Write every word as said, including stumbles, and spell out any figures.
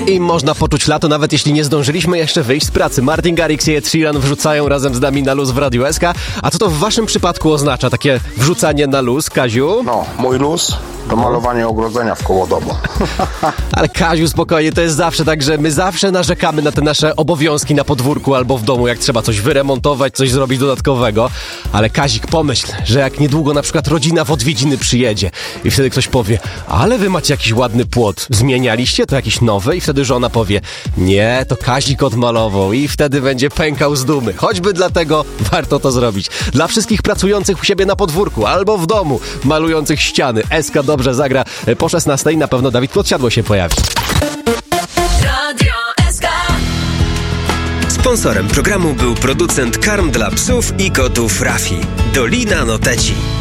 I można poczuć lato, nawet jeśli nie zdążyliśmy jeszcze wyjść z pracy. Martin Garrix i Ed Sheeran wrzucają razem z nami na luz w Radiu S K. A co to w waszym przypadku oznacza, takie wrzucanie na luz, Kaziu? No, mój luz to malowanie ogrodzenia w koło domu. Ale Kaziu, spokojnie, to jest zawsze tak, że my zawsze narzekamy na te nasze obowiązki na podwórku albo w domu, jak trzeba coś wyremontować, coś zrobić dodatkowego. Ale Kazik, pomyśl, że jak niedługo na przykład rodzina w odwiedziny przyjedzie i wtedy ktoś powie, ale wy macie jakiś ładny płot, zmienialiście to jakiś nowy? I wtedy żona powie, nie, to Kazik odmalował i wtedy będzie pękał z dumy. Choćby dlatego warto to zrobić. Dla wszystkich pracujących u siebie na podwórku albo w domu, malujących ściany, S K dobrze zagra po szesnastej, na pewno Dawid Podsiadło się pojawi. Radio S K. Sponsorem programu był producent karm dla psów i kotów Rafi. Dolina Noteci.